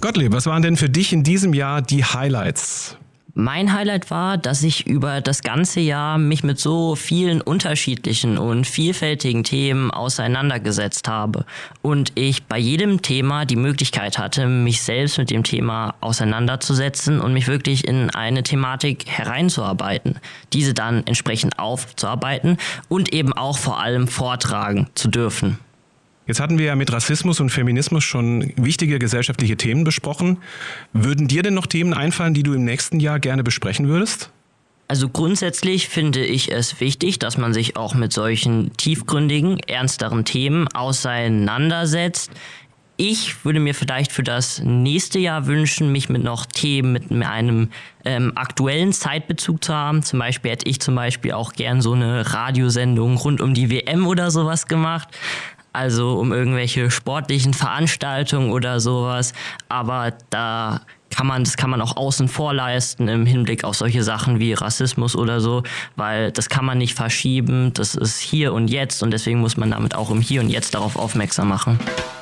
Gottlieb, was waren denn für dich in diesem Jahr die Highlights? Mein Highlight war, dass ich über das ganze Jahr mich mit so vielen unterschiedlichen und vielfältigen Themen auseinandergesetzt habe und ich bei jedem Thema die Möglichkeit hatte, mich selbst mit dem Thema auseinanderzusetzen und mich wirklich in eine Thematik hereinzuarbeiten, diese dann entsprechend aufzuarbeiten und eben auch vor allem vortragen zu dürfen. Jetzt hatten wir ja mit Rassismus und Feminismus schon wichtige gesellschaftliche Themen besprochen. Würden dir denn noch Themen einfallen, die du im nächsten Jahr gerne besprechen würdest? Also grundsätzlich finde ich es wichtig, dass man sich auch mit solchen tiefgründigen, ernsteren Themen auseinandersetzt. Ich würde mir vielleicht für das nächste Jahr wünschen, mich mit noch Themen mit einem aktuellen Zeitbezug zu haben. Zum Beispiel hätte ich auch gern so eine Radiosendung rund um die WM oder sowas gemacht. Also um irgendwelche sportlichen Veranstaltungen oder sowas. Aber das kann man auch außen vor leisten im Hinblick auf solche Sachen wie Rassismus oder so, weil das kann man nicht verschieben. Das ist hier und jetzt und deswegen muss man damit auch im Hier und Jetzt darauf aufmerksam machen.